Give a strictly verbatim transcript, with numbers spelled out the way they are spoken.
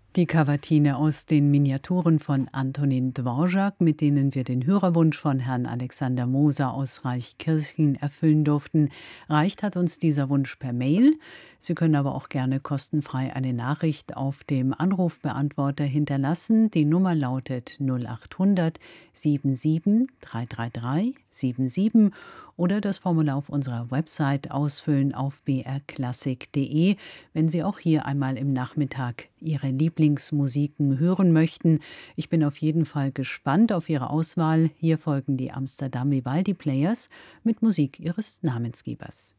Die Kavatine aus den Miniaturen von Antonin Dvorak, mit denen wir den Hörerwunsch von Herrn Alexander Moser aus Reichkirchen erfüllen durften. Reicht hat uns dieser Wunsch per Mail. Sie können aber auch gerne kostenfrei eine Nachricht auf dem Anrufbeantworter hinterlassen. Die Nummer lautet null achthundert siebenundsiebzig dreihundertdreiunddreißig siebenundsiebzig oder das Formular auf unserer Website ausfüllen auf b r klassik punkt d e, wenn Sie auch hier einmal im Nachmittag Ihre Lieblingsmusiken hören möchten. Ich bin auf jeden Fall gespannt auf Ihre Auswahl. Hier folgen die Amsterdam Vivaldi Players mit Musik ihres Namensgebers.